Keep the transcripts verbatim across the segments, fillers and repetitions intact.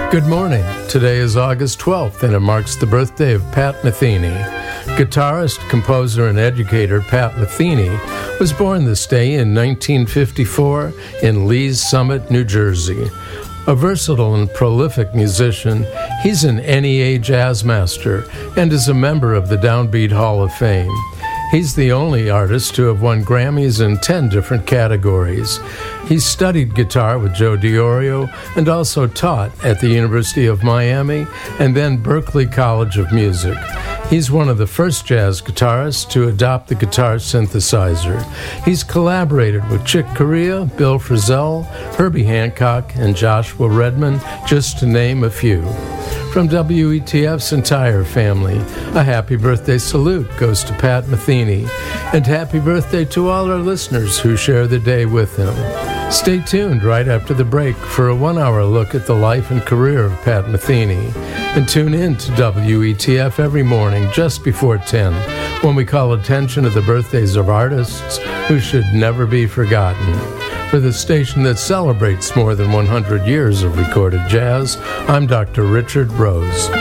Good morning. Today is August twelfth, and it marks the birthday of Pat Metheny. Guitarist, composer, and educator Pat Metheny was born this day in nineteen fifty-four in Lee's Summit, New Jersey. A versatile and prolific musician, he's an N E A jazz master and is a member of the Downbeat Hall of Fame. He's the only artist to have won Grammys in ten different categories. He studied guitar with Joe DiOrio and also taught at the University of Miami and then Berklee College of Music. He's one of the first jazz guitarists to adopt the guitar synthesizer. He's collaborated with Chick Corea, Bill Frisell, Herbie Hancock, and Joshua Redman, just to name a few. From W E T F's entire family, a happy birthday salute goes to Pat Metheny, and happy birthday to all our listeners who share the day with him. Stay tuned right after the break for a one-hour look at the life and career of Pat Metheny, and tune in to W E T F every morning just before ten, when we call attention to the birthdays of artists who should never be forgotten. For the station that celebrates more than one hundred years of recorded jazz, I'm Doctor Richard Rose.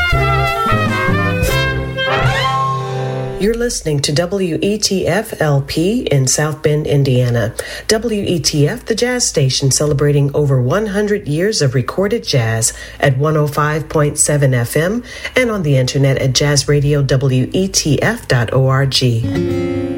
You're listening to W E T F L P in South Bend, Indiana. W E T F, the jazz station celebrating over one hundred years of recorded jazz at one oh five point seven F M and on the internet at jazz radio W E T F dot org.